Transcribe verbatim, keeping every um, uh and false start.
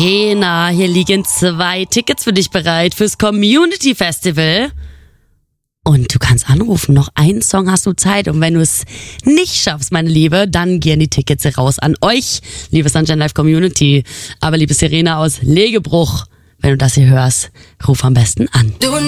Serena, hier liegen zwei Tickets für dich bereit fürs Community Festival. Und du kannst anrufen, noch einen Song hast du Zeit. Und wenn du es nicht schaffst, meine Liebe, dann gehen die Tickets raus an euch, liebe Sunshine Live Community. Aber liebe Serena aus Legebruch, wenn du das hier hörst, ruf am besten an.